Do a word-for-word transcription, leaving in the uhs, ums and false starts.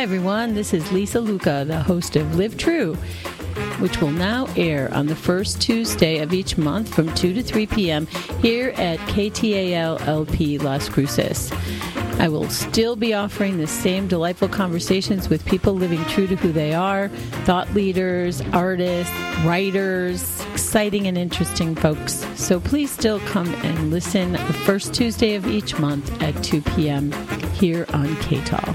everyone. This is Lisa Luca, the host of Live True, which will now air on the first Tuesday of each month from two to three p.m. here at K T A L L P Las Cruces. I will still be offering the same delightful conversations with people living true to who they are, thought leaders, artists, writers, exciting and interesting folks. So please still come and listen the first Tuesday of each month at two p.m. here on K T A L.